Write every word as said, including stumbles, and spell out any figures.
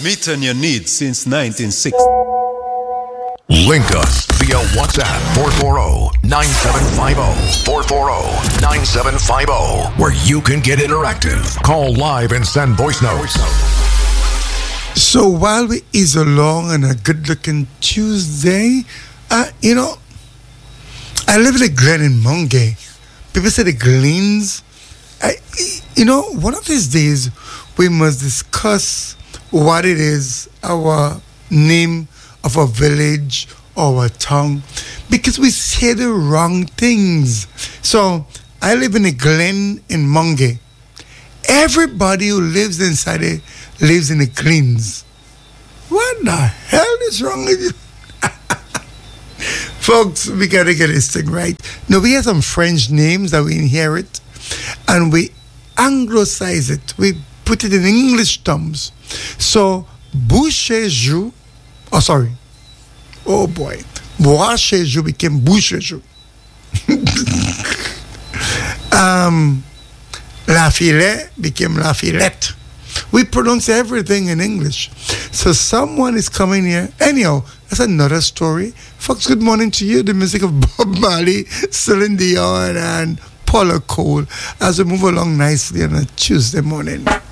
Meeting your needs since nineteen sixty. Link us via WhatsApp four four zero, nine seven five zero, four four zero, nine seven five zero, where you can get interactive. Call live and send voice notes. So while we ease along on a good-looking Tuesday, uh, you know, I live in a glen in Mungay. People say the Glens. I, you know, one of these days we must discuss what it is, our name of a village or a town, because we say the wrong things. So I live in a glen in Mungay. Everybody who lives inside it lives in the Glens. What the hell is wrong with you? Folks, we gotta get this thing right. Now, we have some French names that we inherit, and we anglicize it. We put it in English terms. So, Boucher-Jou, oh, sorry. Oh, boy. Bois-chez-Jou became Boucher-Jou. um, Lafayette became Lafayette. We pronounce everything in English. So someone is coming here. Anyhow, that's another story. Folks, good morning to you. The music of Bob Marley, Celine Dion, and Paula Cole as we move along nicely on a Tuesday morning.